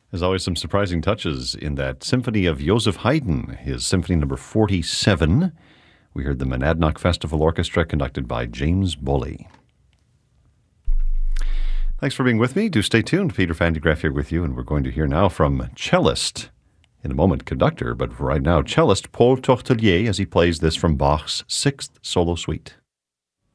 There's always some surprising touches in that Symphony of Joseph Haydn, his Symphony number 47. We heard the Monadnock Festival Orchestra conducted by James Boley. Thanks for being with me. Do stay tuned. Peter Van de Graaff here with you, and we're going to hear now from cellist, in a moment conductor, but right now cellist Paul Tortelier as he plays this from Bach's Sixth Solo Suite.